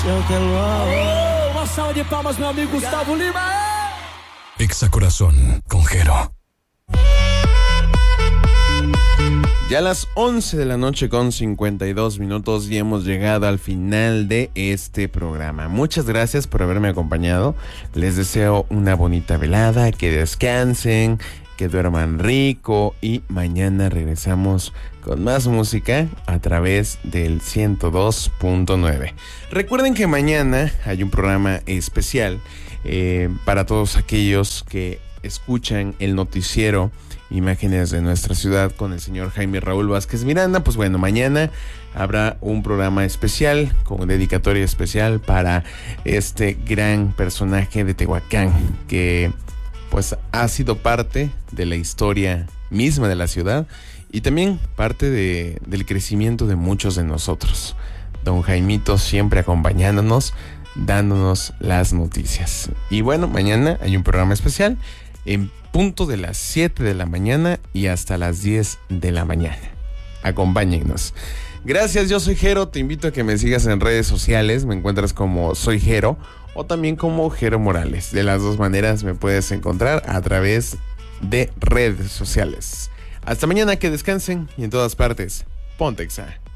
Eu te lo hago. Uma salva de palmas, meu amigo Gustavo Lima. Exacorazón con Jero. Ya a las 11 de la noche con 52 minutos y hemos llegado al final de este programa. Muchas gracias por haberme acompañado. Les deseo una bonita velada, que descansen, que duerman rico y mañana regresamos con más música a través del 102.9. Recuerden que mañana hay un programa especial para todos aquellos que escuchan el noticiero Imágenes de nuestra ciudad con el señor Jaime Raúl Vázquez Miranda. Pues bueno, mañana habrá un programa especial con dedicatoria especial para este gran personaje de Tehuacán que pues ha sido parte de la historia misma de la ciudad y también parte del crecimiento de muchos de nosotros. Don Jaimito siempre acompañándonos, dándonos las noticias. Y bueno, mañana hay un programa especial en punto de las 7 de la mañana y hasta las 10 de la mañana. Acompáñennos. Gracias, yo soy Jero. Te invito a que me sigas en redes sociales. Me encuentras como Soy Jero o también como Jero Morales. De las dos maneras me puedes encontrar a través de redes sociales. Hasta mañana, que descansen y en todas partes, ponte Exa.